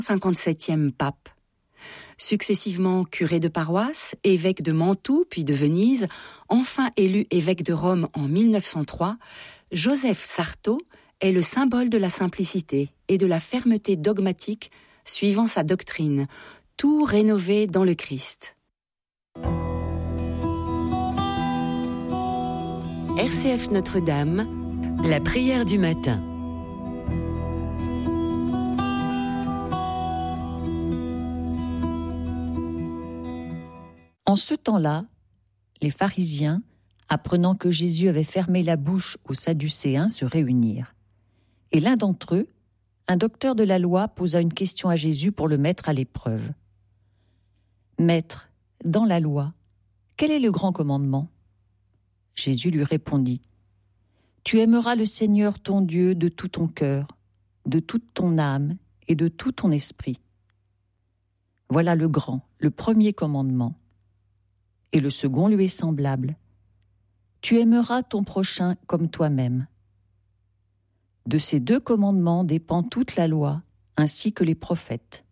57e pape. Successivement curé de paroisse, évêque de Mantoue puis de Venise, enfin élu évêque de Rome en 1903, Joseph Sarto est le symbole de la simplicité et de la fermeté dogmatique suivant sa doctrine, tout rénové dans le Christ. RCF Notre-Dame, la prière du matin. En ce temps-là, les pharisiens, apprenant que Jésus avait fermé la bouche aux Sadducéens, se réunirent. Et l'un d'entre eux, un docteur de la loi, posa une question à Jésus pour le mettre à l'épreuve. « Maître, dans la loi, quel est le grand commandement ?» Jésus lui répondit « Tu aimeras le Seigneur ton Dieu de tout ton cœur, de toute ton âme et de tout ton esprit. Voilà le grand, le premier commandement. Et le second lui est semblable. Tu aimeras ton prochain comme toi-même. De ces deux commandements dépend toute la loi, ainsi que les prophètes.